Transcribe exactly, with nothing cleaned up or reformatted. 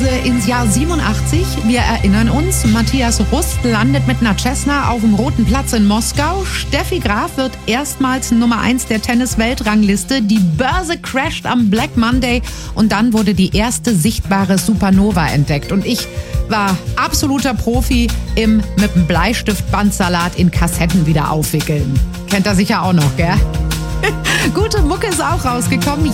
Reise ins Jahr siebenundachtzig. Wir erinnern uns, Matthias Rust landet mit einer Cessna auf dem Roten Platz in Moskau. Steffi Graf wird erstmals Nummer eins der Tennis-Weltrangliste. Die Börse crasht am Black Monday und dann wurde die erste sichtbare Supernova entdeckt. Und ich war absoluter Profi im mit dem Bleistift Bandsalat in Kassetten wieder aufwickeln. Kennt ihr sicher auch noch, gell? Gute Mucke ist auch rausgekommen.